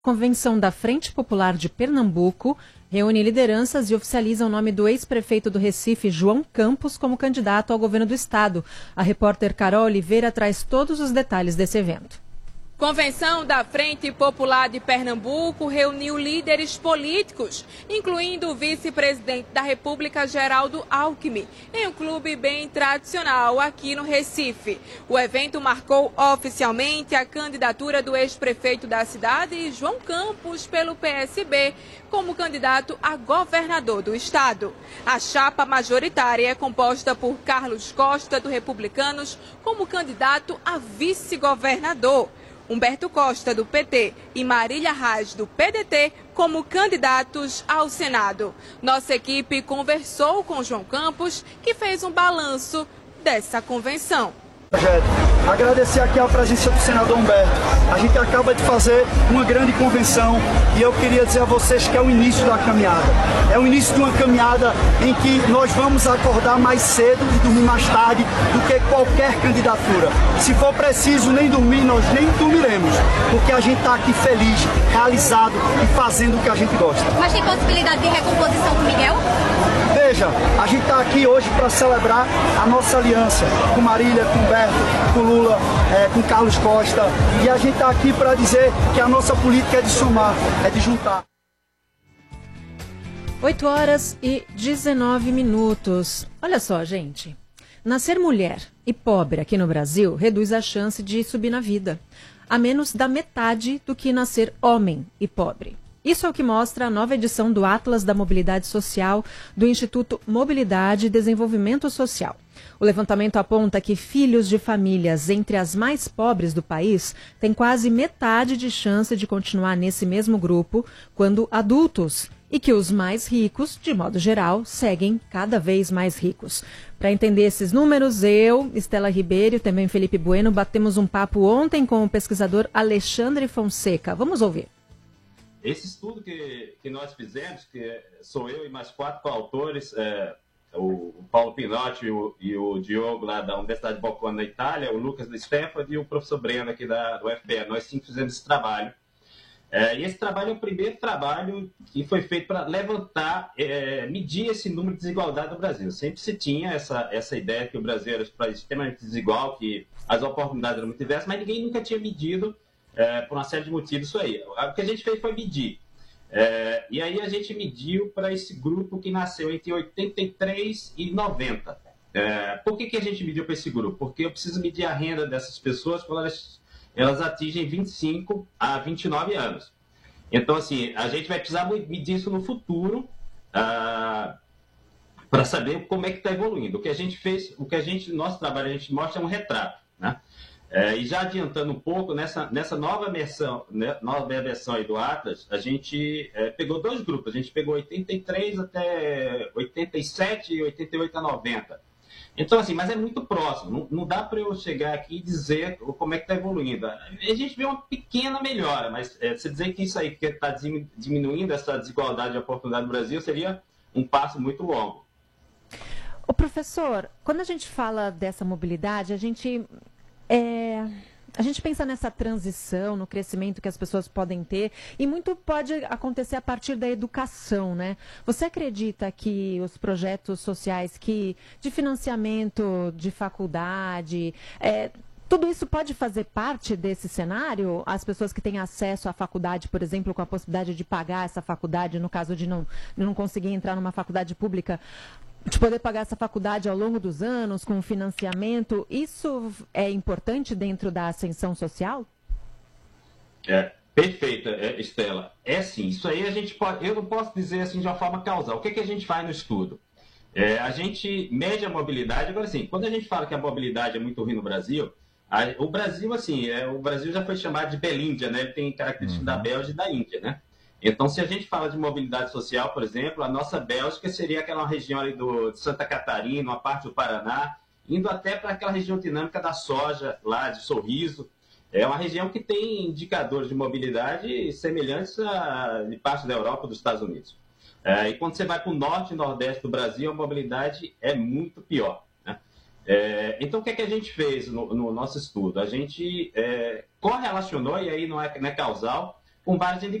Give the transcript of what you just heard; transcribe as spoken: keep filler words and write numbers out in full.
Convenção da Frente Popular de Pernambuco reúne lideranças e oficializa o nome do ex-prefeito do Recife, João Campos, como candidato ao governo do estado. A repórter Carol Oliveira traz todos os detalhes desse evento. Convenção da Frente Popular de Pernambuco reuniu líderes políticos, incluindo o vice-presidente da República, Geraldo Alckmin, em um clube bem tradicional aqui no Recife. O evento marcou oficialmente a candidatura do ex-prefeito da cidade, João Campos, pelo P S B, como candidato a governador do estado. A chapa majoritária é composta por Carlos Costa, do Republicanos, como candidato a vice-governador. Humberto Costa, do P T, e Marília Reis, do P D T, como candidatos ao Senado. Nossa equipe conversou com João Campos, que fez um balanço dessa convenção. Agradecer aqui a presença do senador Humberto. A gente acaba de fazer uma grande convenção e eu queria dizer a vocês que é o início da caminhada. É o início de uma caminhada em que nós vamos acordar mais cedo e dormir mais tarde do que qualquer candidatura. Se for preciso nem dormir, nós nem dormiremos, porque a gente está aqui feliz, realizado e fazendo o que a gente gosta. Mas tem possibilidade de recomposição com Miguel? Veja, a gente está aqui hoje para celebrar a nossa aliança com Marília, com Humberto, com Lula, é, com Carlos Costa. E a gente está aqui para dizer que a nossa política é de somar, é de juntar. oito horas e dezenove minutos. Olha só, gente. Nascer mulher e pobre aqui no Brasil reduz a chance de subir na vida, a menos da metade do que nascer homem e pobre. Isso é o que mostra a nova edição do Atlas da Mobilidade Social do Instituto Mobilidade e Desenvolvimento Social. O levantamento aponta que filhos de famílias entre as mais pobres do país têm quase metade de chance de continuar nesse mesmo grupo quando adultos, e que os mais ricos, de modo geral, seguem cada vez mais ricos. Para entender esses números, eu, Estela Ribeiro e também Felipe Bueno batemos um papo ontem com o pesquisador Alexandre Fonseca. Vamos ouvir. Esse estudo que, que nós fizemos, que sou eu e mais quatro coautores, é, o, o Paulo Pinotti e o, e o Diogo lá da Universidade de Bocconi na Itália, o Lucas da Stanford e o professor Breno aqui da, do U F P E. Nós sim fizemos esse trabalho. É, e esse trabalho é o primeiro trabalho que foi feito para levantar, é, medir esse número de desigualdade no Brasil. Sempre se tinha essa, essa ideia que o Brasil era um país extremamente desigual, que as oportunidades eram muito diversas, mas ninguém nunca tinha medido, é, por uma série de motivos, isso aí. O que a gente fez foi medir. É, e aí a gente mediu para esse grupo que nasceu entre oitenta e três e noventa. É, por que, que a gente mediu para esse grupo? Porque eu preciso medir a renda dessas pessoas quando elas... elas atingem vinte e cinco a vinte e nove anos. Então, assim, a gente vai precisar medir isso no futuro ah, para saber como é que está evoluindo. O que a gente fez, o que a gente, nosso trabalho, a gente mostra é um retrato, né? É, e já adiantando um pouco, nessa, nessa nova versão, né, nova versão aí do Atlas, a gente é, pegou dois grupos. A gente pegou oitenta e três até oitenta e sete e oitenta e oito a noventa. Então, assim, mas é muito próximo. Não, não dá para eu chegar aqui e dizer como é que está evoluindo. A gente vê uma pequena melhora, mas é, você dizer que isso aí que está diminuindo essa desigualdade de oportunidade no Brasil seria um passo muito longo. Ô, professor, quando a gente fala dessa mobilidade, a gente... É... A gente pensa nessa transição, no crescimento que as pessoas podem ter, e muito pode acontecer a partir da educação, né? Você acredita que os projetos sociais que, de financiamento de faculdade, é, tudo isso pode fazer parte desse cenário? As pessoas que têm acesso à faculdade, por exemplo, com a possibilidade de pagar essa faculdade, no caso de não, de não conseguir entrar numa faculdade pública, de poder pagar essa faculdade ao longo dos anos, com financiamento, isso é importante dentro da ascensão social? É, perfeito, é, Estela. É sim, isso aí a gente pode, eu não posso dizer assim de uma forma causal. O que, que a gente faz no estudo? É, a gente mede a mobilidade, agora sim, quando a gente fala que a mobilidade é muito ruim no Brasil, a, o Brasil, assim, é, o Brasil já foi chamado de Belíndia, né? Ele tem características uhum. da Bélgica e da Índia, né? Então, se a gente fala de mobilidade social, por exemplo, a nossa Bélgica seria aquela região ali do, de Santa Catarina, uma parte do Paraná, indo até para aquela região dinâmica da soja, lá de Sorriso. É uma região que tem indicadores de mobilidade semelhantes a de parte da Europa e dos Estados Unidos. É, e quando você vai para o norte e nordeste do Brasil, a mobilidade é muito pior, né? É, então, o que, é que a gente fez no, no nosso estudo? A gente é, correlacionou, e aí não é, não é causal, com vários